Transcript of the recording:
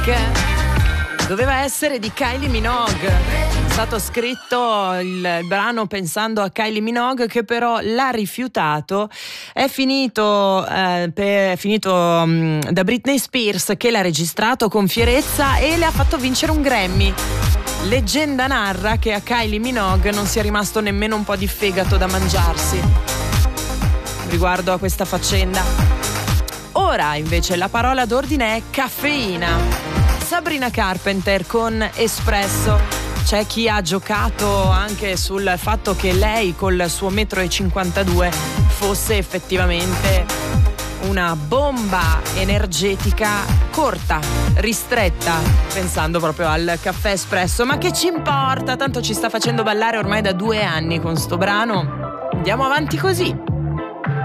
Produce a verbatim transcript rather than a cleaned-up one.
doveva essere di Kylie Minogue. È stato scritto il, il brano pensando a Kylie Minogue, che però l'ha rifiutato. È finito, eh, per, è finito um, da Britney Spears, che l'ha registrato con fierezza e le ha fatto vincere un Grammy. Leggenda narra che a Kylie Minogue non sia rimasto nemmeno un po' di fegato da mangiarsi riguardo a questa faccenda. Ora invece la parola d'ordine è caffeina. Sabrina Carpenter con Espresso. C'è chi ha giocato anche sul fatto che lei col suo metro e cinquantadue fosse effettivamente una bomba energetica corta, ristretta, pensando proprio al caffè espresso. Ma che ci importa? Tanto ci sta facendo ballare ormai da due anni con sto brano. Andiamo avanti così.